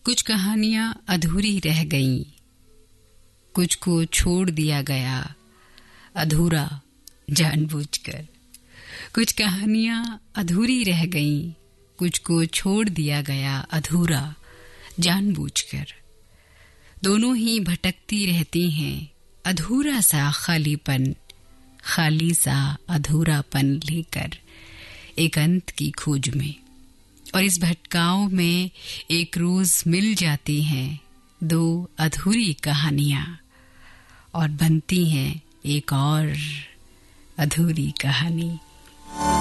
कुछ कहानियां अधूरी रह गईं, कुछ को छोड़ दिया गया अधूरा जानबूझकर। कुछ कहानियां अधूरी रह गईं, कुछ को छोड़ दिया गया अधूरा जानबूझकर। दोनों ही भटकती रहती हैं, अधूरा सा खालीपन, खाली सा अधूरापन लेकर एक अंत की खोज में। और इस भटकाव में एक रोज मिल जाती हैं दो अधूरी कहानियां और बनती हैं एक और अधूरी कहानी।